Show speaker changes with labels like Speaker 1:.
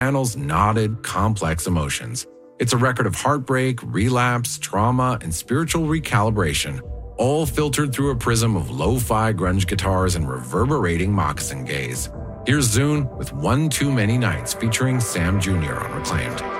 Speaker 1: channels knotted, complex emotions. It's a record of heartbreak, relapse, trauma, and spiritual recalibration, all filtered through a prism of lo-fi grunge guitars and reverberating moccasin gaze. Here's Zune with One Too Many Nights featuring Sam Jr. on Reclaimed.